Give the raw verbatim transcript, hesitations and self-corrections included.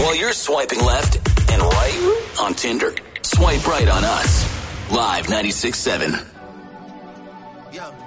While you're swiping left and right on Tinder, swipe right on us. Live ninety-six point seven. Yeah.